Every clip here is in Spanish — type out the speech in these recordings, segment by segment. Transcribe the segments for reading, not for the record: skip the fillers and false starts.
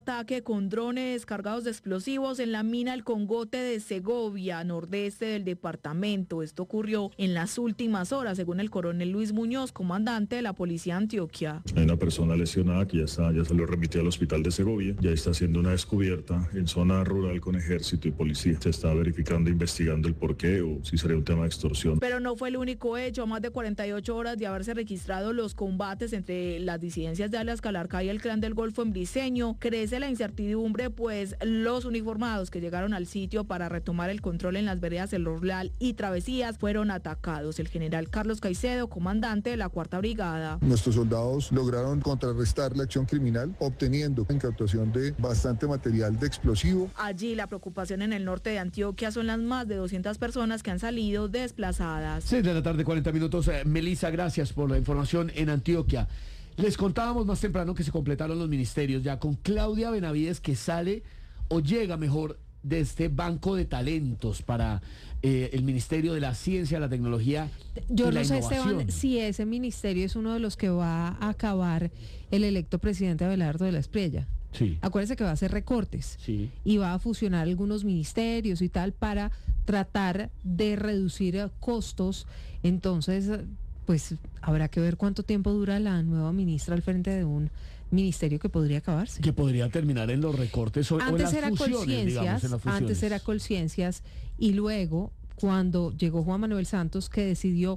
Ataque con drones cargados de explosivos en la mina El Congote de Segovia, nordeste del departamento. Esto ocurrió en las últimas horas, según el coronel Luis Muñoz, comandante de la policía de Antioquia. Hay una persona lesionada que ya salió remitida al hospital de Segovia, ya está haciendo una descubierta en zona rural con ejército y policía. Se está verificando, investigando el porqué o si sería un tema de extorsión. Pero no fue el único hecho. A más de 48 horas de haberse registrado los combates entre las disidencias de alias Calarcá y el Clan del Golfo en Briceño, crece la incertidumbre, pues los uniformados que llegaron al sitio para retomar el control en las veredas El Orlal y Travesías fueron atacados. El general Carlos Caicedo, comandante de la 4ª Brigada. Nuestros soldados lograron contrarrestar la acción criminal, obteniendo incautación de bastante material de explosivo. Allí la preocupación en el norte de Antioquia son las más de 200 personas que han salido desplazadas. 6 de la tarde, 40 minutos. Melissa, gracias por la información en Antioquia. Les contábamos más temprano que se completaron los ministerios ya con Claudia Benavides, que sale o llega mejor de este banco de talentos para el Ministerio de la Ciencia, la Tecnología Yo y la no sé, Innovación. Esteban, si ese ministerio es uno de los que va a acabar el electo presidente Abelardo de la Espriella. Sí. Acuérdese que va a hacer recortes, Sí. y va a fusionar algunos ministerios y tal para tratar de reducir costos. Entonces, pues habrá que ver cuánto tiempo dura la nueva ministra al frente de un ministerio que podría acabarse. Que podría terminar en los recortes o en las fusiones, digamos, en las fusiones. Antes era Colciencias, y luego cuando llegó Juan Manuel Santos, que decidió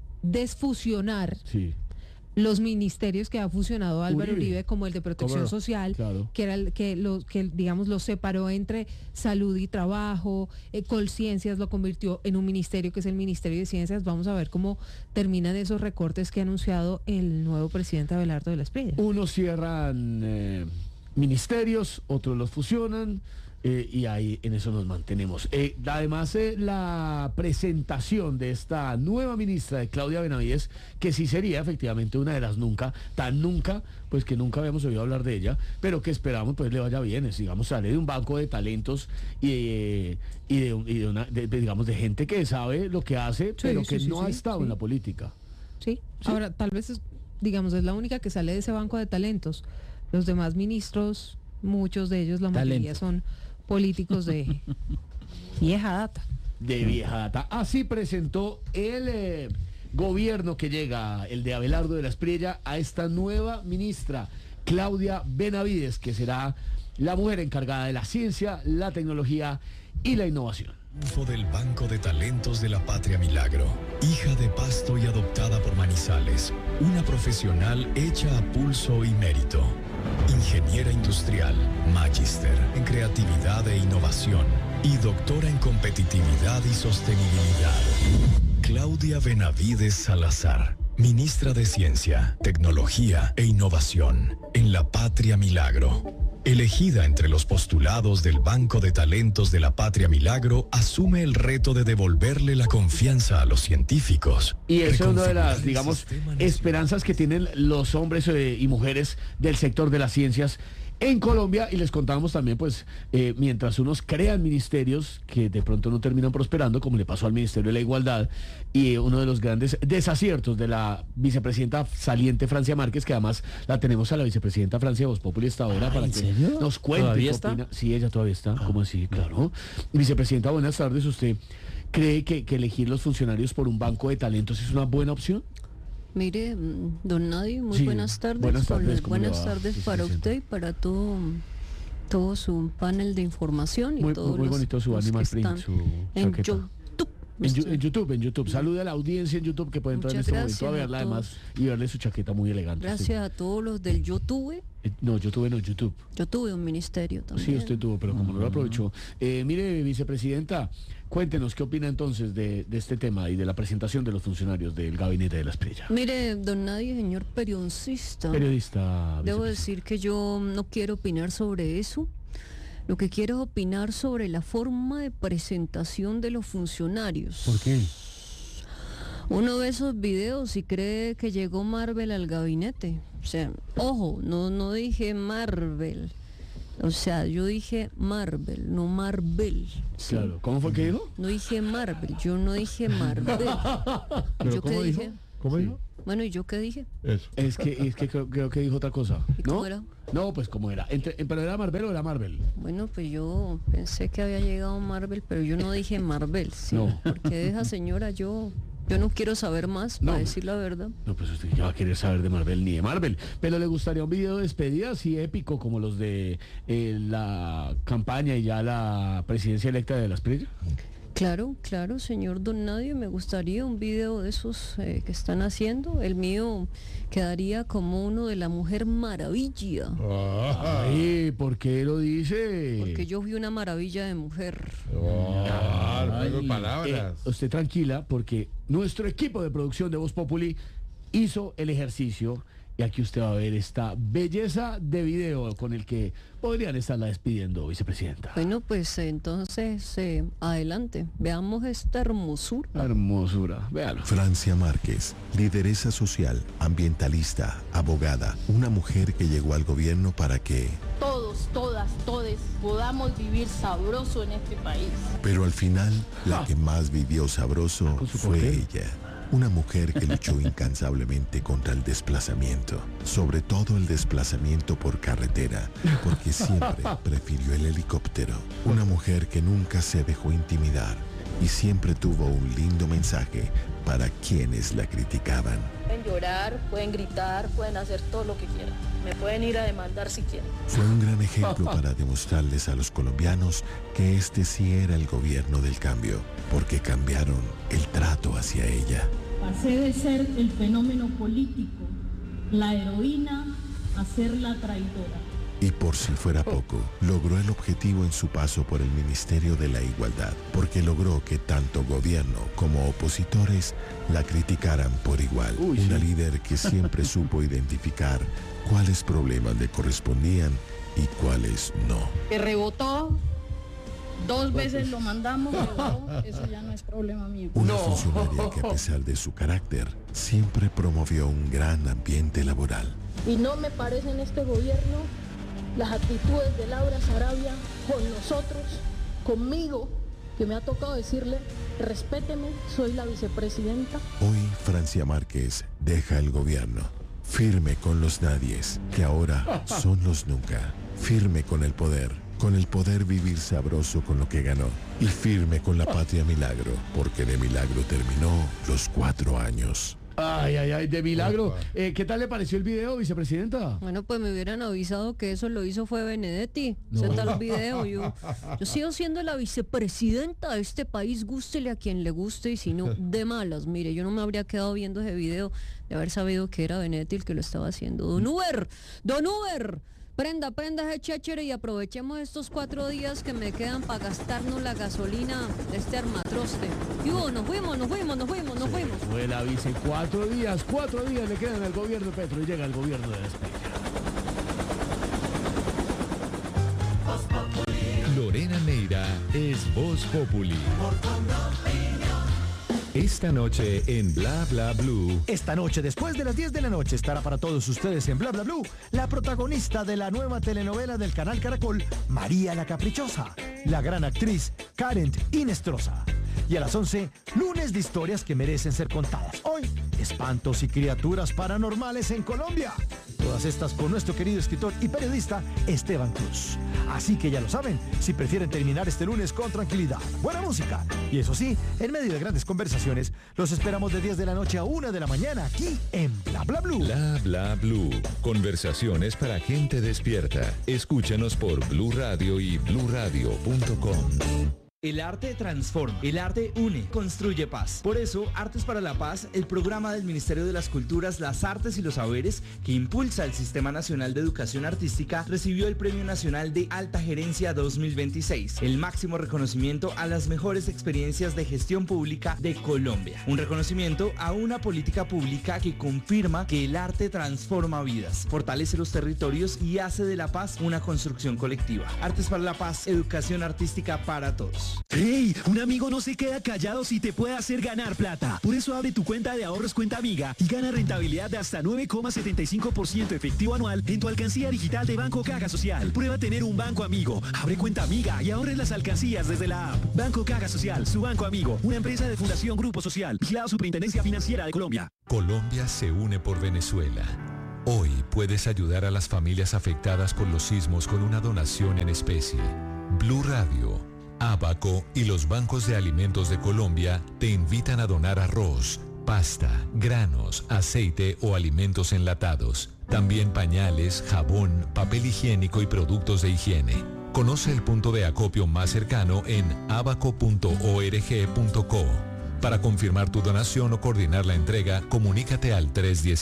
desfusionar Sí. los ministerios que ha fusionado Álvaro Uribe, como el de Protección Social, claro, que era el que digamos los separó entre salud y trabajo. Colciencias lo convirtió en un ministerio que es el Ministerio de Ciencias. Vamos a ver cómo terminan esos recortes que ha anunciado el nuevo presidente Abelardo de la Espriella. Unos cierran ministerios, otros los fusionan. Y ahí en eso nos mantenemos. Además, la presentación de esta nueva ministra de Claudia Benavides, que sí sería efectivamente una de las nunca, pues que nunca habíamos oído hablar de ella, pero que esperamos pues le vaya bien. Digamos, sale de un banco de talentos y de gente que sabe lo que hace, pero que no ha estado en la política. Sí. Ahora, tal vez, es la única que sale de ese banco de talentos. Los demás ministros, muchos de ellos, la mayoría son políticos de vieja data. De vieja data. Así presentó el gobierno que llega, el de Abelardo de la Espriella, a esta nueva ministra, Claudia Benavides, que será la mujer encargada de la ciencia, la tecnología y la innovación. Triunfo del Banco de Talentos de la Patria Milagro. Hija de Pasto y adoptada por Manizales. Una profesional hecha a pulso y mérito. Ingeniera industrial, magíster en creatividad e innovación y doctora en competitividad y sostenibilidad. Claudia Benavides Salazar, ministra de Ciencia, Tecnología e Innovación en la Patria Milagro. Elegida entre los postulados del Banco de Talentos de la Patria Milagro, asume el reto de devolverle la confianza a los científicos. Y esa es una de las, digamos, esperanzas que tienen los hombres y mujeres del sector de las ciencias en Colombia. Y les contábamos también, pues, mientras unos crean ministerios que de pronto no terminan prosperando, como le pasó al Ministerio de la Igualdad, y uno de los grandes desaciertos de la vicepresidenta saliente Francia Márquez, que además la tenemos a la vicepresidenta Francia de Voz Populi esta hora para que nos cuente. ¿Todavía qué está? opina. Sí, ella todavía está. ¿Cómo así? Claro. Vicepresidenta, buenas tardes. ¿Usted cree que elegir los funcionarios por un banco de talentos es una buena opción? Mire, don Nadio, muy Sí, buenas tardes. buenas tardes, ¿cómo le Buenas va, tardes para vicepresidenta? usted y para todo su panel de información y Muy todos bonito su los animal que print, están su en chaqueta. YouTube. En YouTube. Salude a la audiencia en YouTube que puede entrar Muchas en este momento a gracias verla a además y verle su chaqueta muy elegante. Gracias a todos los del YouTube. No, YouTube. Yo tuve un ministerio también. Sí, usted tuvo, pero como no lo aprovechó. Mire, vicepresidenta, cuéntenos qué opina entonces de este tema y de la presentación de los funcionarios del gabinete de la Espriella. Mire, don Nadio, señor periodista. Debo decir que yo no quiero opinar sobre eso. Lo que quiero es opinar sobre la forma de presentación de los funcionarios. ¿Por qué? Uno ve esos videos y cree que llegó Marvel al gabinete. O sea, ojo, no dije Marvel. O sea, yo dije Marvel, no Marvel. ¿sí? Claro. ¿Cómo fue que dijo? No dije Marvel, yo no dije Marvel. ¿Pero ¿Yo qué dije? ¿Cómo dijo? Bueno, ¿y yo qué dije? Eso. Es que creo que dijo otra cosa, ¿Y ¿no? cómo era? No, pues como era. ¿Pero era Marvel o era Marvel? Bueno, pues yo pensé que había llegado Marvel, pero yo no dije Marvel, ¿sí? No. Porque de esa señora yo no quiero saber más, No. para decir la verdad. No, pues usted ya va a querer saber de Marvel ni de Marvel. Pero le gustaría un video de despedida así épico como los de la campaña y ya la presidencia electa de las Prillas. Claro, claro, señor Don Nadie, me gustaría un video de esos que están haciendo. El mío quedaría como uno de la Mujer Maravilla, Ay, ¿por qué lo dice? porque yo fui una maravilla de mujer. Luego palabras. Usted tranquila, porque nuestro equipo de producción de Voz Populi hizo el ejercicio y aquí usted va a ver esta belleza de video con el que podrían estarla despidiendo, vicepresidenta. Bueno, pues entonces, adelante, veamos esta hermosura. Hermosura, véalo. Francia Márquez, lideresa social, ambientalista, abogada, una mujer que llegó al gobierno para que... Todos, todas, todes podamos vivir sabroso en este país. Pero al final, la que más vivió sabroso ¿Con su fue porqué? ella. Una mujer que luchó incansablemente contra el desplazamiento, sobre todo el desplazamiento por carretera, porque siempre prefirió el helicóptero. Una mujer que nunca se dejó intimidar y siempre tuvo un lindo mensaje para quienes la criticaban. Pueden llorar, pueden gritar, pueden hacer todo lo que quieran. Me pueden ir a demandar si quieren. Fue un gran ejemplo para demostrarles a los colombianos que este sí era el gobierno del cambio, porque cambiaron el trato hacia ella. Pasé de ser el fenómeno político, la heroína, a ser la traidora. Y por si fuera poco, logró el objetivo en su paso por el Ministerio de la Igualdad, porque logró que tanto gobierno como opositores la criticaran por igual. Una líder que siempre supo identificar cuáles problemas le correspondían y cuáles no. Que rebotó, 2 veces lo mandamos, rebotó, eso ya no es problema mío. Una funcionaria que a pesar de su carácter, siempre promovió un gran ambiente laboral. Y no me parece en este gobierno las actitudes de Laura Sarabia con nosotros, conmigo, que me ha tocado decirle, respéteme, soy la vicepresidenta. Hoy Francia Márquez deja el gobierno, firme con los nadies, que ahora son los nunca, firme con el poder vivir sabroso con lo que ganó, y firme con la patria milagro, porque de milagro terminó los 4 años. Ay, ay, ay, de milagro. ¿Qué tal le pareció el video, vicepresidenta? Bueno, pues me hubieran avisado que eso lo hizo fue Benedetti. No. Ese tal video. Yo sigo siendo la vicepresidenta de este país, gústele a quien le guste y si no, de malas. Mire, yo no me habría quedado viendo ese video de haber sabido que era Benedetti el que lo estaba haciendo. Don Uber, prenda ese chéchere y aprovechemos estos 4 días que me quedan para gastarnos la gasolina de este armatroste. Y nos fuimos. Fue la vice 4 días le quedan al gobierno Petro y llega el gobierno de España. Lorena Neira es Voz Populi. Esta noche en Bla Bla Blue. Esta noche, después de las 10 de la noche, estará para todos ustedes en Bla Bla Blue la protagonista de la nueva telenovela del canal Caracol, María la Caprichosa, la gran actriz Karen Inestrosa. Y a las 11, lunes de historias que merecen ser contadas. Hoy, espantos y criaturas paranormales en Colombia. Todas estas con nuestro querido escritor y periodista Esteban Cruz. Así que ya lo saben, si prefieren terminar este lunes con tranquilidad, buena música. Y eso sí, en medio de grandes conversaciones, los esperamos de 10 de la noche a 1 de la mañana aquí en Bla Bla Blue. Bla Bla Blue. Conversaciones para gente despierta. Escúchanos por Blue Radio y bluradio.com. El arte transforma, el arte une, construye paz. Por eso, Artes para la Paz, el programa del Ministerio de las Culturas, las Artes y los Saberes que impulsa el Sistema Nacional de Educación Artística, recibió el Premio Nacional de Alta Gerencia 2026, el máximo reconocimiento a las mejores experiencias de gestión pública de Colombia. Un reconocimiento a una política pública que confirma que el arte transforma vidas, fortalece los territorios y hace de la paz una construcción colectiva. Artes para la Paz, educación artística para todos. ¡Hey! Un amigo no se queda callado si te puede hacer ganar plata. Por eso abre tu cuenta de ahorros Cuenta Amiga y gana rentabilidad de hasta 9,75% efectivo anual en tu alcancía digital de Banco Caja Social. Prueba tener un banco amigo. Abre Cuenta Amiga y ahorre las alcancías desde la app. Banco Caja Social, su banco amigo. Una empresa de Fundación Grupo Social. Vigilado Superintendencia Financiera de Colombia. Colombia se une por Venezuela. Hoy puedes ayudar a las familias afectadas por los sismos con una donación en especie. Blue Radio, Abaco y los bancos de alimentos de Colombia te invitan a donar arroz, pasta, granos, aceite o alimentos enlatados. También pañales, jabón, papel higiénico y productos de higiene. Conoce el punto de acopio más cercano en abaco.org.co. Para confirmar tu donación o coordinar la entrega, comunícate al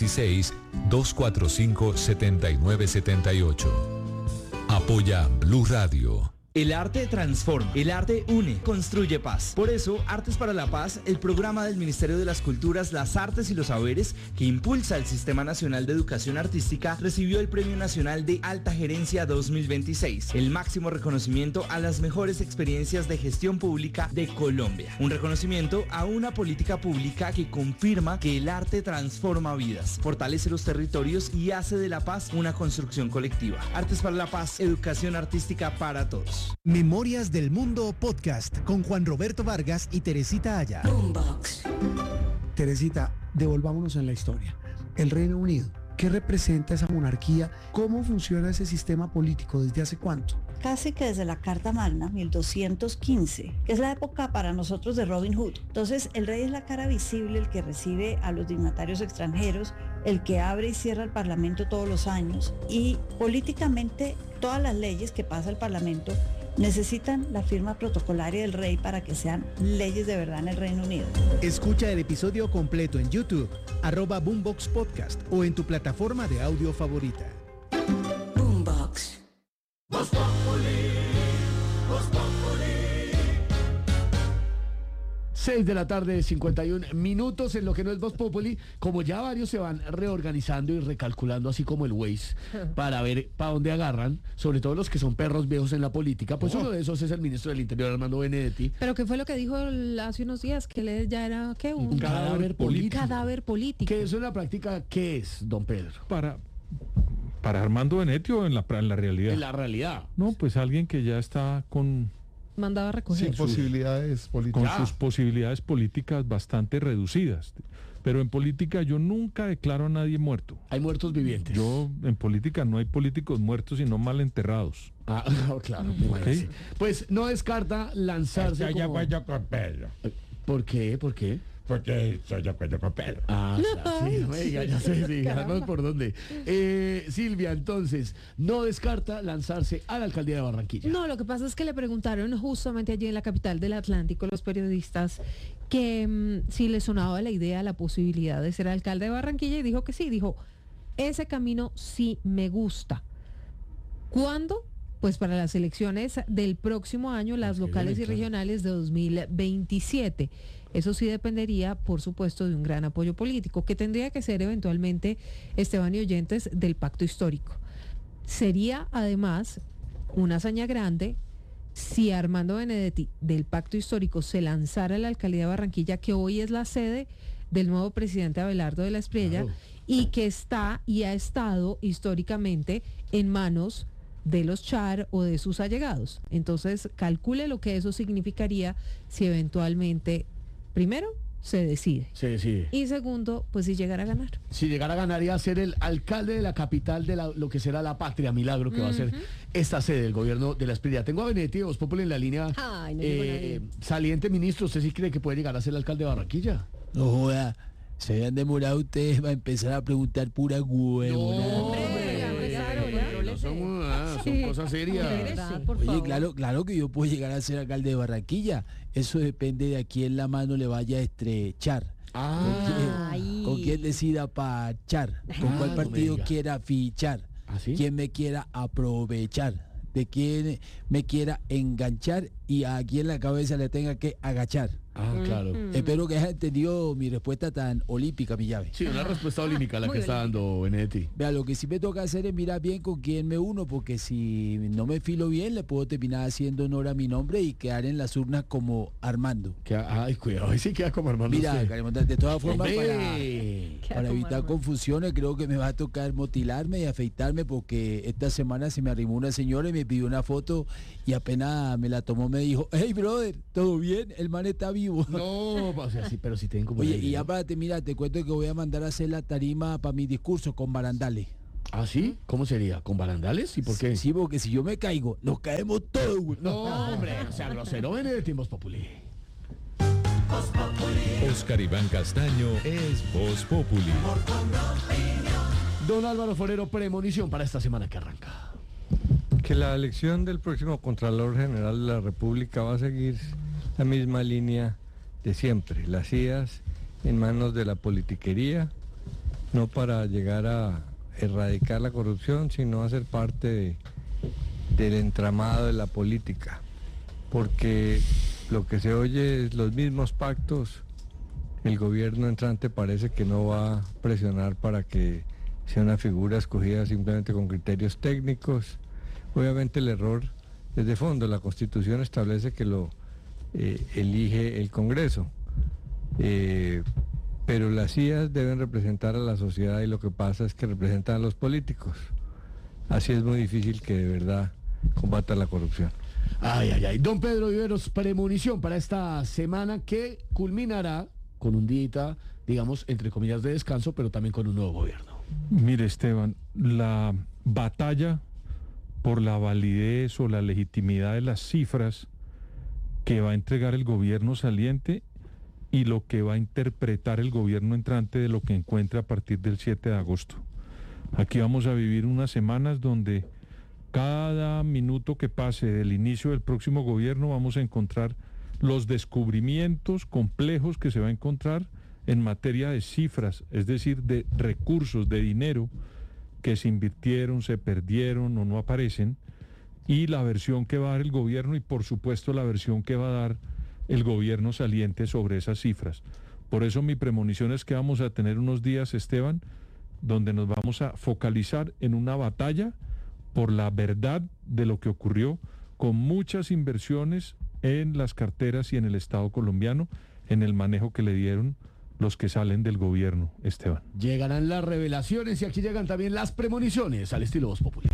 316-245-7978. Apoya Blue Radio. El arte transforma, el arte une, construye paz. Por eso, Artes para la Paz, el programa del Ministerio de las Culturas, las Artes y los Saberes, que impulsa el Sistema Nacional de Educación Artística, recibió el Premio Nacional de Alta Gerencia 2026, el máximo reconocimiento a las mejores experiencias de gestión pública de Colombia. Un reconocimiento a una política pública que confirma que el arte transforma vidas, fortalece los territorios y hace de la paz una construcción colectiva. Artes para la Paz, educación artística para todos. Memorias del Mundo Podcast con Juan Roberto Vargas y Teresita Aya. Boombox. Teresita, devolvámonos en la historia. El Reino Unido, ¿qué representa esa monarquía? ¿Cómo funciona ese sistema político? ¿Desde hace cuánto? Casi que desde la Carta Magna, 1215, que es la época para nosotros de Robin Hood. Entonces, el rey es la cara visible, el que recibe a los dignatarios extranjeros, el que abre y cierra el Parlamento todos los años, y políticamente todas las leyes que pasa el Parlamento necesitan la firma protocolaria del rey para que sean leyes de verdad en el Reino Unido. Escucha el episodio completo en YouTube, @Boombox Podcast o en tu plataforma de audio favorita. Boombox. Voz Populi, Voz Populi. 6 de la tarde, 51 minutos en lo que no es Voz Populi, como ya varios se van reorganizando y recalculando, así como el Waze, para ver para dónde agarran, sobre todo los que son perros viejos en la política. Pues uno de esos es el ministro del Interior, Armando Benedetti. Pero ¿qué fue lo que dijo hace unos días? Que él ya era, ¿qué? Un cadáver político. Un cadáver político. Que eso en la práctica, ¿qué es, don Pedro? Para Armando Benedetti o en la realidad. En la realidad. No, pues alguien que ya está con... Mandaba a recoger. Sin posibilidades políticas. Con sus posibilidades políticas bastante reducidas. Pero en política yo nunca declaro a nadie muerto. Hay muertos vivientes. Yo, en política no hay políticos muertos, sino mal enterrados. Ah, claro. ¿Okay? Pues no descarta lanzarse Estoy de acuerdo con Pedro. ¿Por qué? ¿Por qué? Porque estoy de acuerdo con Pedro. Ah, sí, oiga, ya sé, sí, no por dónde. Silvia, entonces, no descarta lanzarse a la alcaldía de Barranquilla. No, lo que pasa es que le preguntaron justamente allí en la capital del Atlántico los periodistas que si le sonaba la idea, la posibilidad de ser alcalde de Barranquilla, y dijo que sí, dijo, ese camino sí me gusta. ¿Cuándo? Pues para las elecciones del próximo año, las locales y regionales de 2027. Eso sí dependería, por supuesto, de un gran apoyo político, que tendría que ser eventualmente, Esteban y oyentes, del pacto histórico. Sería, además, una hazaña grande si Armando Benedetti, del pacto histórico, se lanzara a la alcaldía de Barranquilla, que hoy es la sede del nuevo presidente Abelardo de la Espriella, y que está y ha estado históricamente en manos de los Char o de sus allegados. Entonces, calcule lo que eso significaría si eventualmente, primero, se decide. Y segundo, pues si llegara a ganar. Si llegara a ganar y a ser el alcalde de la capital de lo que será la Patria Milagro, que va a ser esta sede del gobierno de la Espriella. Tengo a Benedetti de Voz Populi en la línea. Ay, no llegó nadie. Saliente ministro, ¿usted sí cree que puede llegar a ser el alcalde de Barranquilla? No joda, se habían demorado ustedes para empezar a preguntar pura huevo. Son cosas serias. Oye, claro que yo puedo llegar a ser alcalde de Barranquilla. Eso depende de a quién la mano le vaya a estrechar. Con quién decida pachar. Con cuál partido quiera fichar. Quién me quiera aprovechar. De quién me quiera enganchar y a quién la cabeza le tenga que agachar. Claro. Espero que hayas entendido mi respuesta tan olímpica, mi llave. Sí, una respuesta olímpica la que está dando Benedetti. Vea, lo que sí me toca hacer es mirar bien con quién me uno, porque si no me filo bien, le puedo terminar haciendo honor a mi nombre y quedar en las urnas como Armando. Ay, cuidado, ahí sí queda como Armando. Mira, de todas formas, para evitar confusiones, creo que me va a tocar motilarme y afeitarme, porque esta semana se me arrimó una señora y me pidió una foto y apenas me la tomó me dijo, hey brother, ¿todo bien? El man está vivo. vivo. No, o sea, sí, pero si tengo como... Oye, y aparte, mira, te cuento que voy a mandar a hacer la tarima para mi discurso con barandales. ¿Ah, sí? ¿Cómo sería? ¿Con barandales? ¿Y por qué? Sí, porque si yo me caigo, nos caemos todos, güey. No, hombre, o sea, grosero, ven de tiempos populi. Oscar Iván Castaño es Voz Populi. Don Álvaro Forero, premonición para esta semana que arranca. Que la elección del próximo Contralor General de la República va a seguir la misma línea de siempre, las IAS en manos de la politiquería, no para llegar a erradicar la corrupción, sino a ser parte del entramado de la política, porque lo que se oye es los mismos pactos. El gobierno entrante parece que no va a presionar para que sea una figura escogida simplemente con criterios técnicos. Obviamente el error es de fondo. La Constitución establece que lo elige el Congreso, pero las IAS deben representar a la sociedad y lo que pasa es que representan a los políticos. Así es muy difícil que de verdad combata la corrupción. Ay, ay, ay. Don Pedro Viveros, premonición para esta semana que culminará con un día, digamos, entre comillas, de descanso, pero también con un nuevo gobierno. Mire, Esteban, la batalla por la validez o la legitimidad de las cifras que va a entregar el gobierno saliente y lo que va a interpretar el gobierno entrante de lo que encuentre a partir del 7 de agosto. Aquí vamos a vivir unas semanas donde cada minuto que pase del inicio del próximo gobierno vamos a encontrar los descubrimientos complejos que se va a encontrar en materia de cifras, es decir, de recursos, de dinero que se invirtieron, se perdieron o no aparecen, y la versión que va a dar el gobierno y por supuesto la versión que va a dar el gobierno saliente sobre esas cifras. Por eso mi premonición es que vamos a tener unos días, Esteban, donde nos vamos a focalizar en una batalla por la verdad de lo que ocurrió, con muchas inversiones en las carteras y en el Estado colombiano, en el manejo que le dieron los que salen del gobierno, Esteban. Llegarán las revelaciones y aquí llegan también las premoniciones al estilo Voz Populi.